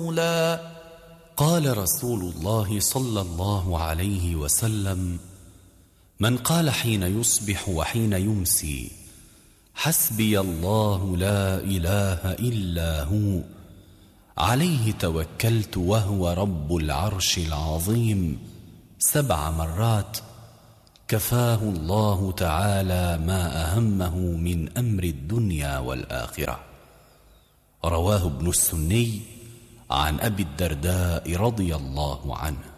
قال رسول الله صلى الله عليه وسلم: من قال حين يصبح وحين يمسي: حسبي الله لا إله إلا هو، عليه توكلت وهو رب العرش العظيم 7 مرات، كفاه الله تعالى ما أهمه من أمر الدنيا والآخرة. رواه ابن السني عن أبي الدرداء رضي الله عنه.